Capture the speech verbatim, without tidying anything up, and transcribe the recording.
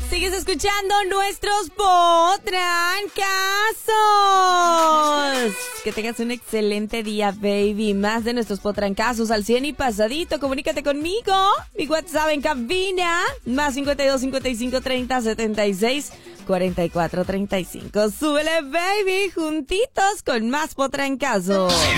Sigues escuchando nuestros potrancazos. Que tengas un excelente día, baby. Más de nuestros potrancazos al cien y pasadito. Comunícate conmigo. Mi WhatsApp en cabina. Más cincuenta y dos, cincuenta y cinco, treinta, setenta y seis, cuarenta y cuatro, treinta y cinco. Súbele, baby. Juntitos con más potrancazos.